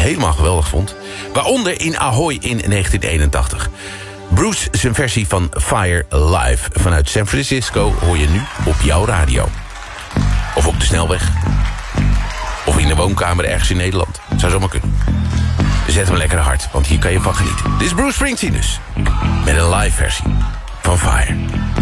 helemaal geweldig vond. Waaronder in Ahoy in 1981. Bruce zijn versie van Fire live. Vanuit San Francisco hoor je nu op jouw radio. Of op de snelweg. Of in de woonkamer ergens in Nederland. Zou zomaar kunnen. Zet hem lekker hard, want hier kan je van genieten. Dit is Bruce Springsteen dus. Met een live versie van Fire.